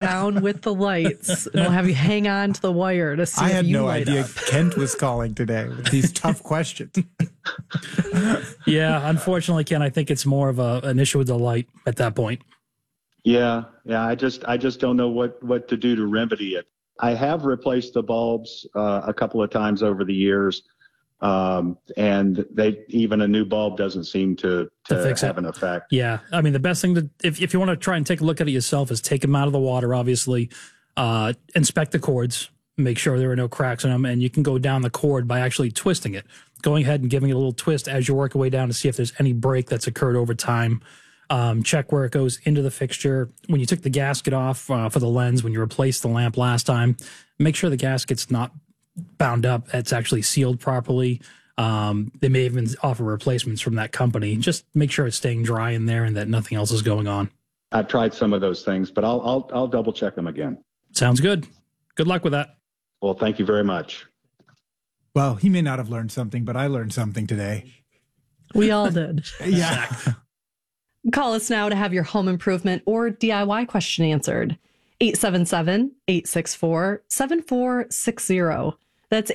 down with the lights, and we'll have you hang on to the wire to see I if had you no light idea up. Kent was calling today with these tough questions. Yeah, unfortunately, Ken, I think it's more of an issue with the light at that point. Yeah. I just don't know what to do to remedy it. I have replaced the bulbs a couple of times over the years, and even a new bulb doesn't seem to fix have it. an effect. Yeah, I mean, the best thing if you want to try and take a look at it yourself is take them out of the water, obviously, inspect the cords, make sure there are no cracks in them, and you can go down the cord by actually twisting it, going ahead and giving it a little twist as you work your way down to see if there's any break that's occurred over time. Check where it goes into the fixture. When you took the gasket off for the lens, when you replaced the lamp last time, make sure the gasket's not bound up. It's actually sealed properly. They may even offer replacements from that company. Just make sure it's staying dry in there and that nothing else is going on. I've tried some of those things, but I'll double check them again. Sounds good. Good luck with that. Well, thank you very much. Well, he may not have learned something, but I learned something today. We all did. Yeah. Call us now to have your home improvement or DIY question answered. 877-864-7460. That's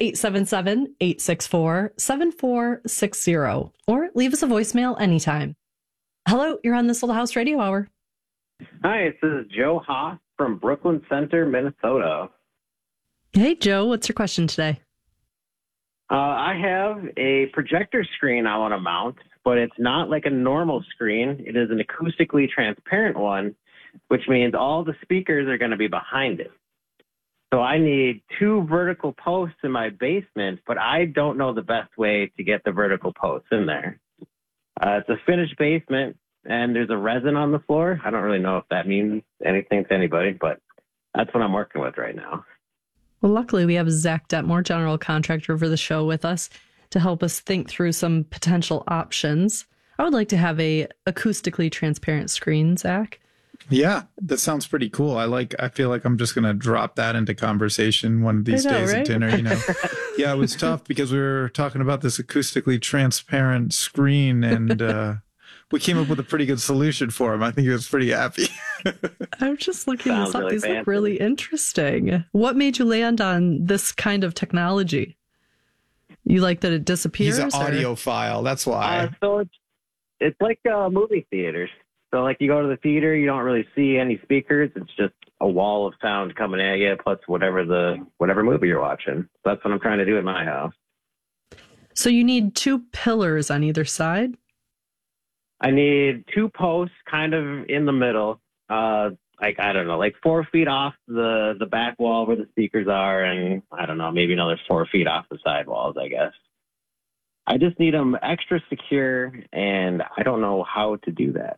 877-864-7460. Or leave us a voicemail anytime. Hello, you're on the Sold House Radio Hour. Hi, this is Joe Haas from Brooklyn Center, Minnesota. Hey, Joe, what's your question today? I have a projector screen I want to mount, but it's not like a normal screen. It is an acoustically transparent one, which means all the speakers are going to be behind it. So I need 2 vertical posts in my basement, but I don't know the best way to get the vertical posts in there. It's a finished basement, and there's a resin on the floor. I don't really know if that means anything to anybody, but that's what I'm working with right now. Well, luckily, we have Zach Detmore, general contractor, for the show with us to help us think through some potential options. I would like to have a acoustically transparent screen, Zach. Yeah, that sounds pretty cool. I feel like I'm just going to drop that into conversation one of these days right? at dinner, Yeah, it was tough because we were talking about this acoustically transparent screen and we came up with a pretty good solution for him. I think he was pretty happy. I'm just looking Sounds this up. really These fancy. look really interesting. What made you land on this kind of technology? You like that it disappears? He's an or- audiophile. That's why. So it's like movie theaters. So like you go to the theater, you don't really see any speakers. It's just a wall of sound coming at you, plus whatever movie you're watching. That's what I'm trying to do at my house. So you need 2 pillars on either side? I need 2 posts kind of in the middle, like, I don't know, like 4 feet off the back wall where the speakers are, and I don't know, maybe another 4 feet off the side walls, I guess. I just need them extra secure, and I don't know how to do that.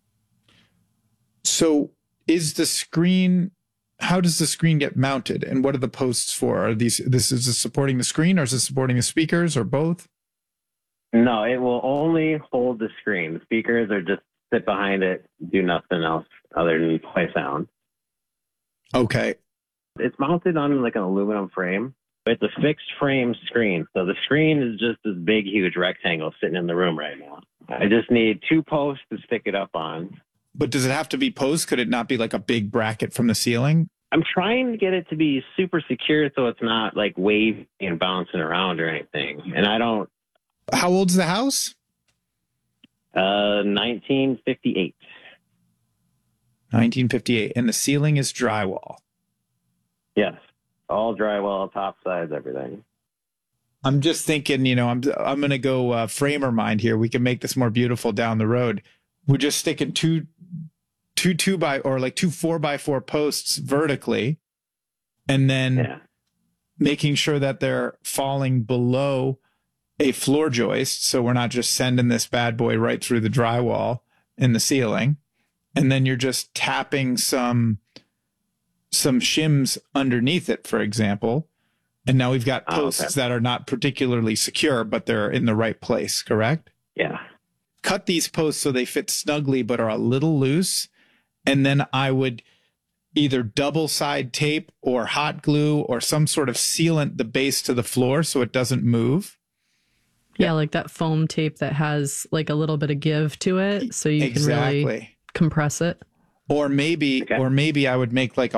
So is the screen, how does the screen get mounted and what are the posts for? Are this is supporting the screen or is it supporting the speakers or both? No, it will only hold the screen. The speakers are just sit behind it, do nothing else other than play sound. Okay. It's mounted on like an aluminum frame. It's a fixed frame screen. So the screen is just this big, huge rectangle sitting in the room right now. I just need 2 posts to stick it up on. But does it have to be posts? Could it not be like a big bracket from the ceiling? I'm trying to get it to be super secure so it's not like waving and bouncing around or anything. And I don't. How old's the house? 1958. 1958. And the ceiling is drywall. Yes. All drywall, top sides, everything. I'm just thinking, I'm going to go framer mind here. We can make this more beautiful down the road. We're just sticking two 4x4 posts vertically, and then making sure that they're falling below a floor joist. So we're not just sending this bad boy right through the drywall in the ceiling. And then you're just tapping some shims underneath it, for example. And now we've got posts that are not particularly secure, but they're in the right place, correct? Yeah. Cut these posts so they fit snugly but are a little loose. And then I would either double side tape or hot glue or some sort of sealant the base to the floor so it doesn't move. Yeah, like that foam tape that has like a little bit of give to it so you can really compress it. Or maybe I would make like a